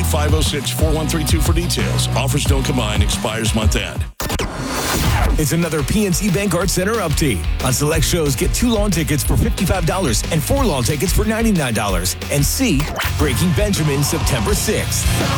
506-4132 for details. Offers don't combine. Expires month end. It's another PNC Bank Arts Center update. On select shows, get 2 lawn tickets for $55 and 4 lawn tickets for $99. And see Breaking Benjamin September 6th.